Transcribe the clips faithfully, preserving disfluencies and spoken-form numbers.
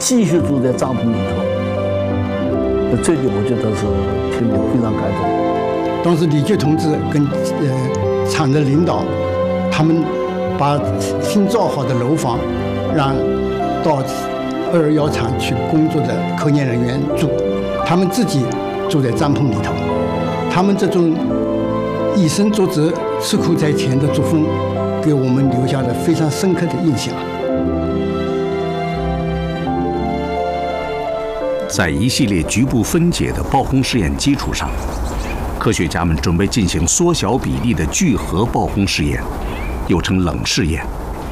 继续住在帐篷里头。那这点我觉得是听得非常感动。 当时李杰同志跟呃厂的领导，他们把新造好的楼房让到二二幺厂去工作的科研人员住，他们自己住在帐篷里头。他们这种以身作则、吃苦在前的作风，给我们留下了非常深刻的印象。 在一系列局部分解的爆轰试验基础上，科学家们准备进行缩小比例的聚合爆轰试验，又称冷试验。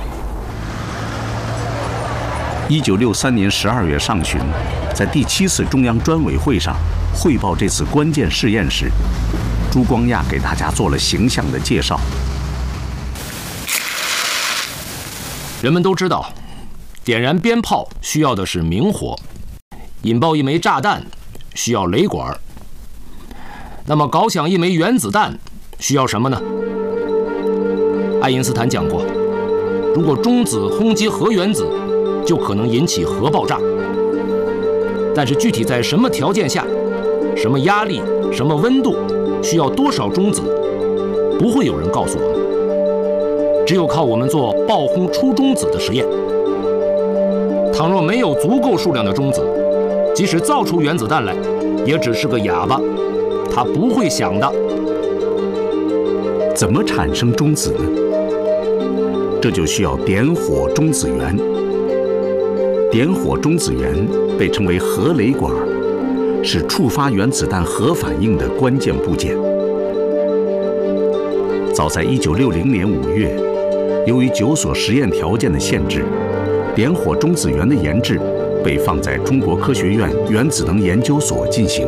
一九六三年十二月上旬，在第七次中央专委会上汇报这次关键试验时，朱光亚给大家做了形象的介绍。 人们都知道，点燃鞭炮需要的是明火，引爆一枚炸弹需要雷管。那么搞响一枚原子弹需要什么呢？爱因斯坦讲过，如果中子轰击核原子，就可能引起核爆炸。但是具体在什么条件下、什么压力、什么温度，需要多少中子，不会有人告诉我们。只有靠我们做爆轰出中子的实验。倘若没有足够数量的中子，即使造出原子弹来，也只是个哑巴，它不会响的。 怎么产生中子呢？这就需要点火中子源。点火中子源被称为核雷管，是触发原子弹核反应的关键部件。早在一九六零年五月，由于九所实验条件的限制，点火中子源的研制被放在中国科学院原子能研究所进行。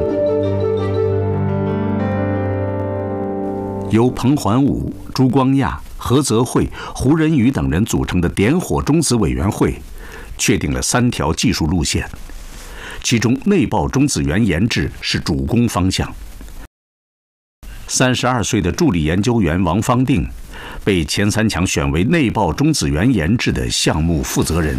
由彭桓武、朱光亚、何泽慧、胡仁宇等人组成的点火中子委员会，确定了三条技术路线，其中内爆中子源研制是主攻方向。三十二岁的助理研究员王方定被钱三强选为内爆中子源研制的项目负责人。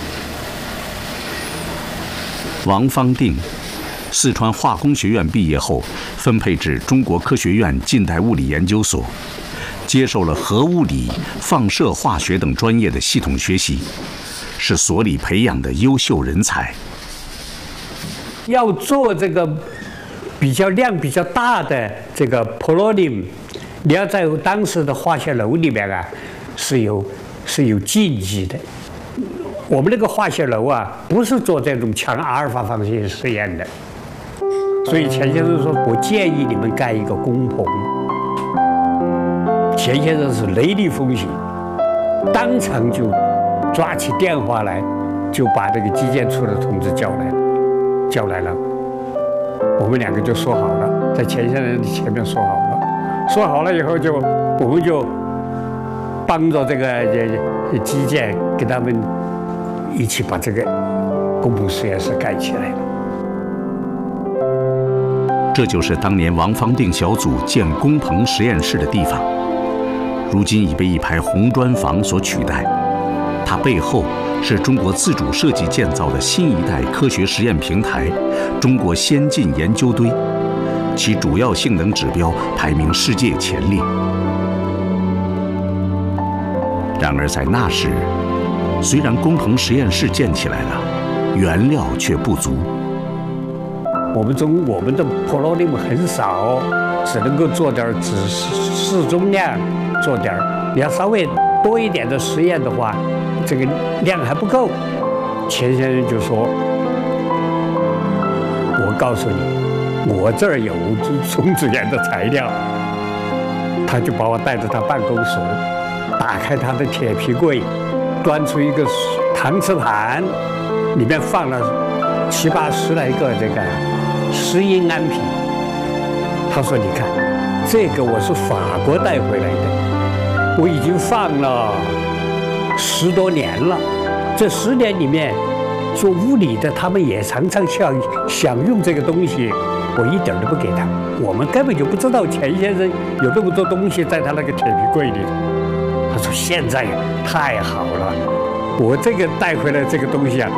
王方定四川化工学院毕业后，分配至中国科学院近代物理研究所，接受了核物理、放射化学等专业的系统学习，是所里培养的优秀人才。 要做这个比较量比较大的这个 polonium， 你要在当时的化学楼里面啊，是有是有禁忌的。我们那个化学楼啊，不是做这种强阿尔法方式实验的，所以钱先生说，我建议你们盖一个工棚。钱先生是雷厉风行，当场就抓起电话来，就把这个基建处的同志叫来，叫来了。我们两个就说好了，在钱先生的前面说好了，说好了以后就我们就帮着这个基建给他们一起把这个工棚实验室盖起来了。 这就是当年王方定小组建工棚实验室的地方，如今已被一排红砖房所取代。它背后是中国自主设计建造的新一代科学实验平台——中国先进研究堆，其主要性能指标排名世界前列。然而在那时，虽然工棚实验室建起来了，原料却不足。 我们中我们的 polonium 很少，只能够做点只适中量，做点你要稍微多一点的实验的话，这个量还不够。钱先生就说：“我告诉你，我这儿有中子源的材料。”他就把我带到他办公室，打开他的铁皮柜，端出一个搪瓷盘，里面放了七八十来个这个石英铵瓶。他说：“你看，这个我是法国带回来的，我已经放了十多年了。这十年里面，做物理的他们也常常想想用这个东西，我一点都不给他。我们根本就不知道钱先生有这么多东西在他那个铁皮柜里。”他说：“现在太好了，我这个带回来这个东西啊，